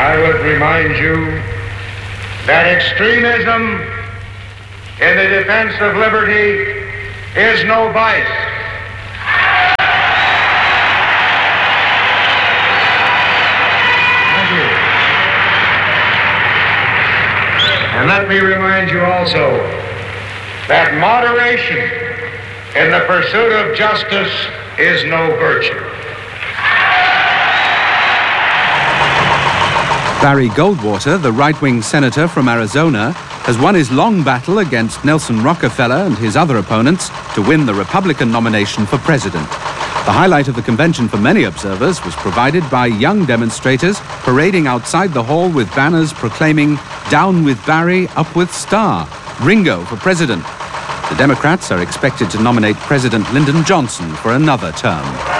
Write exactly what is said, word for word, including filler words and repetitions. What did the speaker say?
I would remind you that extremism in the defense of liberty is no vice. Thank you. And let me remind you also that moderation in the pursuit of justice is no virtue. Barry Goldwater, the right-wing senator from Arizona, has won his long battle against Nelson Rockefeller and his other opponents to win the Republican nomination for president. The highlight of the convention for many observers was provided by young demonstrators parading outside the hall with banners proclaiming, "Down with Barry, up with Starr, Ringo for president." The Democrats are expected to nominate President Lyndon Johnson for another term.